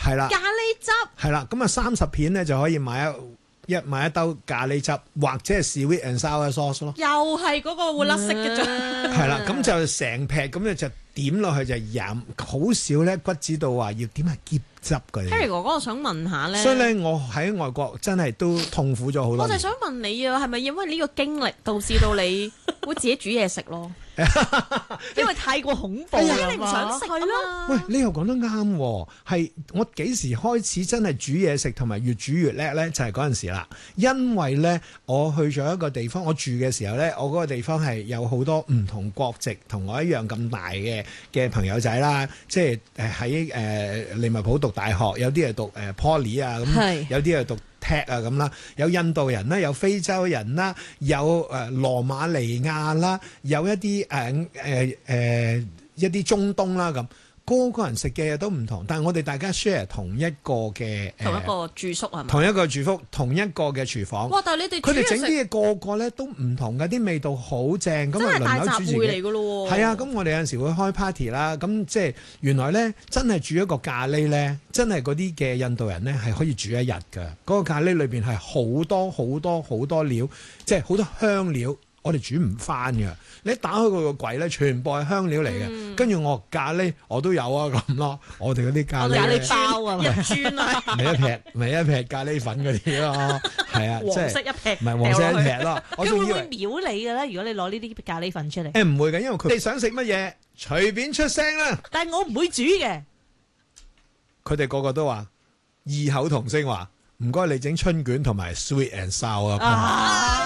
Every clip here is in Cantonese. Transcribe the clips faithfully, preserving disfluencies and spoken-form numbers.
係啦， 咖喱汁係啦，咁啊三十片咧就可以買一一買一兜咖喱汁，或者係 sweet and sour sauce 咯。 又係嗰個會甩色嘅啫。 係啦，咁就成劈咁咧就點落去就飲，好少咧骨子到話要點係醃汁嘅。 Harry 哥哥，我想問下咧， 所以咧，我喺外國真係都痛苦咗好多年。 我就想問你啊，係咪因為呢個經歷導致到你會自己煮嘢食咯？因為太過恐怖啦，你唔想食係咯？ 喂，你又講得啱喎，係我幾時開始真係煮嘢食同埋越煮越叻咧？就係嗰陣時啦。因為咧，我去咗一個地方，我住嘅時候咧，我嗰個地方係有好多唔同國籍同我一樣咁大嘅嘅朋友仔啦，即係誒喺誒利物浦讀大學，有啲係讀誒 Poly 啊，咁有啲係讀 Tech 啊咁啦，有印度人啦，有非洲人啦，有誒羅馬尼亞啦，有一啲誒誒誒一啲中東啦咁。個個人食嘅嘢都唔同，但係我哋大家 share 同一個嘅同一個住宿係嘛？ 同一個住宿，同一個嘅廚房。 哇！但係你哋佢哋整啲嘢個個咧都唔同嘅，啲味道好正，咁啊輪流煮自己。 真係大集會嚟㗎咯喎！ 係啊，咁我哋有陣時會開 party 啦，咁即係原來咧真係煮一個咖喱咧，真係嗰啲嘅印度人咧係可以煮一日㗎。嗰、嗰個咖喱裏邊係好多好多好多料，即係好多香料。我哋煮唔翻嘅，你一打開佢個櫃咧，全部係香料嚟嘅。跟住、嗯、我咖喱我都有啊咁咯，我哋嗰啲咖喱咖喱包啊，一磚啊， 咪一劈咪一劈咖喱粉嗰啲咯，係啊， 黃色一劈， 唔係黃色一劈咯。 佢會唔會秒你嘅咧？如果你攞呢啲咖喱粉出嚟？ 誒唔會嘅，因為佢哋想食乜嘢隨便出聲啦。 但係我唔會煮嘅。 佢哋個個都話異口同聲話，唔該你整春卷同埋 sweet and sour 啊。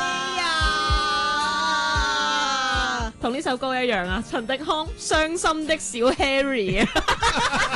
同呢首歌一樣啊，陳迪康《傷心的小 Harry》啊。